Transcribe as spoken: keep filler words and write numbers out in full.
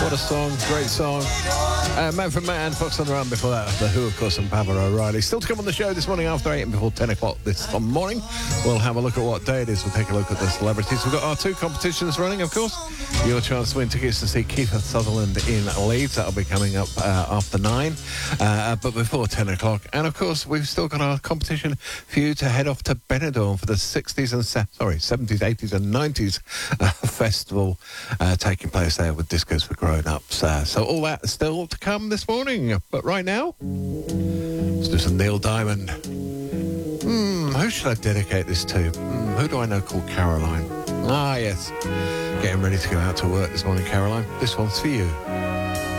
What a song, great song. Uh, Man from Man, Fox on the Run before that. The Who, of course, and Pamela O'Reilly. Still to come on the show this morning after eight and before ten o'clock this morning. We'll have a look at what day it is. We'll take a look at the celebrities. We've got our two competitions running, of course. Your chance to win tickets to see Kiefer Sutherland in Leeds. That'll be coming up uh, after nine, uh, but before ten o'clock. And, of course, we've still got our competition for you to head off to Benidorm for the sixties and, se- sorry, seventies, eighties and nineties uh, festival uh, taking place there with Discos for Grown-Ups. Uh, so all that is still to come this morning. But right now, let's do some Neil Diamond. Hmm, who should I dedicate this to? Hmm, who do I know called Caroline? Ah, yes. Getting ready to go out to work this morning, Caroline. This one's for you.